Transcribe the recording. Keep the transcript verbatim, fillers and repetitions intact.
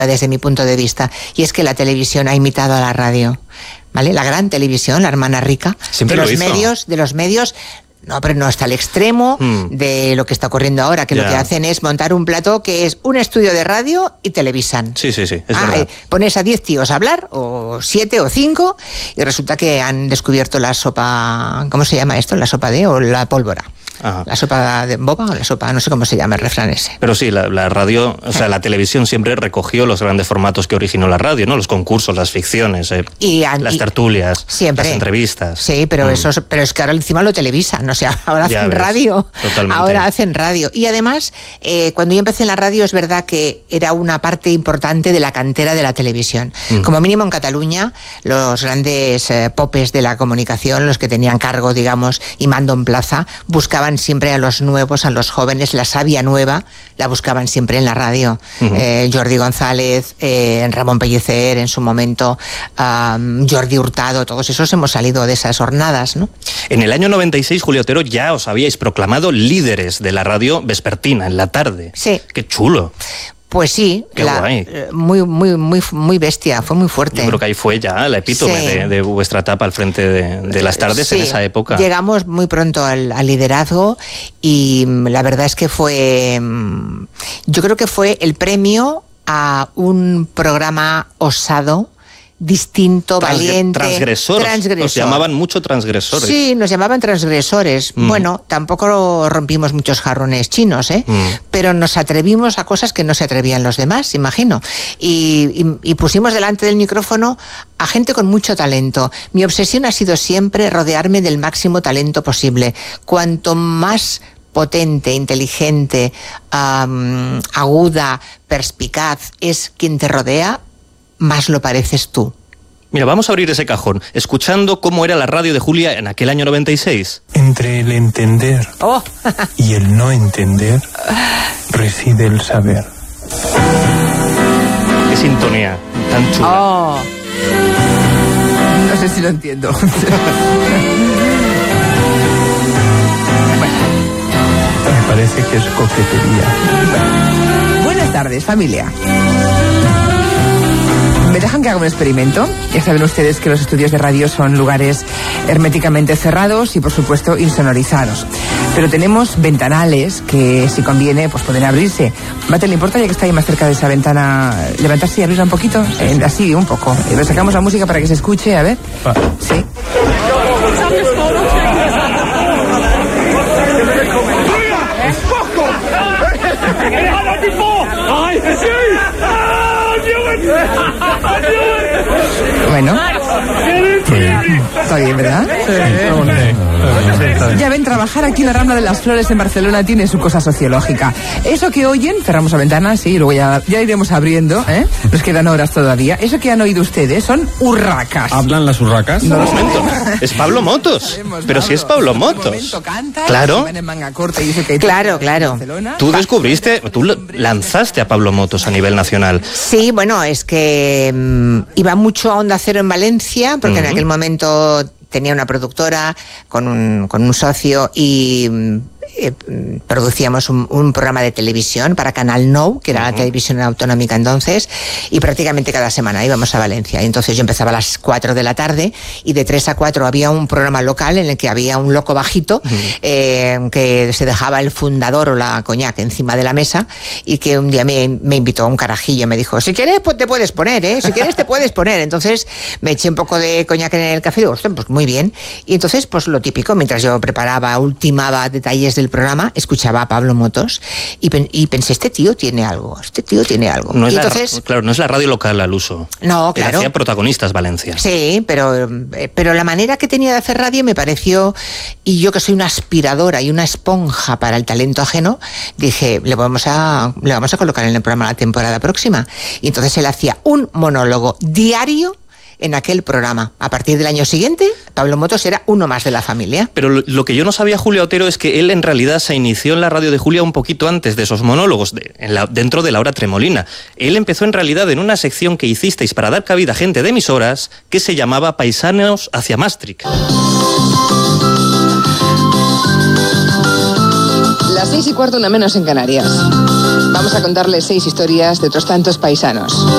desde mi punto de vista, y es que la televisión ha imitado a la radio, ¿vale? La gran televisión, la hermana rica, Siempre de lo los hizo. medios, de los medios. No, pero no está al extremo mm. de lo que está ocurriendo ahora, que Ya. lo que hacen es montar un plató que es un estudio de radio y televisan. Sí, sí, sí, es Ah, verdad. eh, pones a diez tíos a hablar, o siete o cinco, y resulta que han descubierto la sopa, ¿cómo se llama esto? La sopa de o la pólvora. Ajá. La sopa de boba o la sopa, no sé cómo se llama el refrán ese. Pero sí, la, la radio, o sea, la televisión siempre recogió los grandes formatos que originó la radio, ¿no? Los concursos, las ficciones, eh, Y han- las y- tertulias, Siempre. las entrevistas. Sí, pero Mm. eso, es- pero es que ahora encima lo televisan, o sea, ahora Ya hacen ves, radio. totalmente. Ahora hacen radio. Y además, eh, cuando yo empecé en la radio, es verdad que era una parte importante de la cantera de la televisión. Mm. Como mínimo en Cataluña, los grandes eh, popes de la comunicación, los que tenían cargo, digamos, y mando en plaza, buscaban siempre a los nuevos, a los jóvenes, la savia nueva, la buscaban siempre en la radio. Ujú. Eh, Jordi González, eh, Ramón Pellicer, en su momento, um, Jordi Hurtado, todos esos hemos salido de esas jornadas, ¿no? En el año noventa y seis, Julia Otero, ya os habíais proclamado líderes de la radio vespertina, en la tarde. Sí. Qué chulo. Pues sí, Qué la- guay. eh, muy, muy, muy, muy bestia, fue muy fuerte. Yo creo que ahí fue ya la epítome Sí. de, de vuestra etapa al frente de, de las tardes Sí, en esa época. Llegamos muy pronto al, al liderazgo y mm, la verdad es que fue, mm, yo creo que fue el premio a un programa osado, distinto, Transgre- valiente, transgresor. transgresor. Os llamaban mucho transgresores. Sí, nos llamaban transgresores. Mm. Bueno, tampoco rompimos muchos jarrones chinos, ¿eh? Mm. Pero nos atrevimos a cosas que no se atrevían los demás, imagino. Y, y- y pusimos delante del micrófono a gente con mucho talento. Mi obsesión ha sido siempre rodearme del máximo talento posible. Cuanto más potente, inteligente, am, aguda, perspicaz es quien te rodea, más lo pareces tú. Mira, vamos a abrir ese cajón, escuchando cómo era la radio de Julia en aquel año noventa y seis. Entre el entender ¡Oh! y el no entender reside el saber. Qué sintonía tan chula. ¡Oh! No sé si lo entiendo. Me parece que es coquetería. Buenas tardes, familia. ¿Me dejan que haga un experimento? Ya saben ustedes que los estudios de radio son lugares herméticamente cerrados y, por supuesto, insonorizados. Pero tenemos ventanales que, si conviene, pues pueden abrirse. Mate, ¿le importa, ya que está ahí más cerca de esa ventana, levantarse y abrirla un poquito? Eh, así, un poco. Eh, le sacamos la música para que se escuche, a ver. Va. Sí. Bueno. Está bien, ¿verdad? Ya ven, trabajar aquí en la Rambla de las Flores en Barcelona tiene su cosa sociológica. Eso que oyen, cerramos la ventana, sí, y luego ya, ya iremos abriendo, ¿eh? Nos quedan horas todavía. Eso que han oído ustedes son urracas. ¿Hablan las urracas? No lo Un momento, es Pablo Motos. sabemos, Pero si es Pablo En un Motos. momento canta, Claro. van en manga corta y dice que hay Claro, claro. Barcelona. Tú descubriste, tú lanzaste a Pablo Motos a nivel nacional. Sí, bueno, es que mm, iba mucho a Onda Cero en Valencia, porque en Ujú. aquel momento tenía una productora con un, con un socio y mm, eh, mm, producíamos un, un programa de televisión para Canal Nou, que era la televisión autonómica entonces, y prácticamente cada semana íbamos a Valencia. Y entonces yo empezaba a las cuatro de la tarde y de tres a cuatro había un programa local en el que había un loco bajito eh, que se dejaba el fundador o la coñac encima de la mesa y que un día me, me invitó a un carajillo, me dijo, si quieres pues te puedes poner, ¿eh? Si quieres te puedes poner. Entonces me eché un poco de coñac en el café y digo, "Hostia, pues muy bien". Y entonces pues lo típico, mientras yo preparaba, ultimaba detalles del programa, escuchaba a Pablo Motos y, pen- y pensé, este tío tiene algo, este tío tiene algo. No es y la, entonces, claro, no es la radio local al uso. no, Él claro. hacía protagonistas Valencia. Sí, pero, eh, pero la manera que tenía de hacer radio me pareció, y yo que soy una aspiradora y una esponja para el talento ajeno, dije, le vamos a, le vamos a colocar en el programa la temporada próxima. Y entonces él hacía un monólogo diario en aquel programa. A partir del año siguiente, Pablo Motos era uno más de la familia. Pero lo, lo que yo no sabía, Julia Otero, es que él en realidad se inició en la radio de Julia un poquito antes de esos monólogos, de, en la, dentro de la hora tremolina. Él empezó en realidad en una sección que hicisteis para dar cabida a gente de emisoras que se llamaba Paisanos hacia Maastricht. Las seis y cuarto, una menos en Canarias. Vamos a contarles seis historias de otros tantos paisanos.